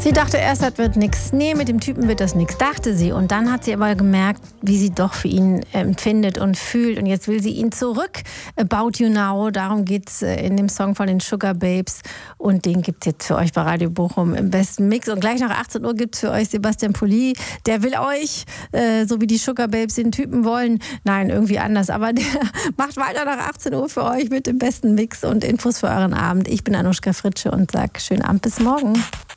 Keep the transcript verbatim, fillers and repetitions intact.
Sie dachte erst, das wird nichts. Nee, mit dem Typen wird das nichts, dachte sie. Und dann hat sie aber gemerkt, wie sie doch für ihn empfindet und fühlt. Und jetzt will sie ihn zurück. About You Now, darum geht's in dem Song von den Sugar Babes. Und den gibt's jetzt für euch bei Radio Bochum im besten Mix. Und gleich nach achtzehn Uhr gibt's für euch Sebastian Pully. Der will euch, äh, so wie die Sugar Babes den Typen wollen. Nein, irgendwie anders. Aber der macht weiter nach achtzehn Uhr für euch mit dem besten Mix und Infos für euren Abend. Ich bin Anuschka Fritsche und sag schönen Abend bis morgen.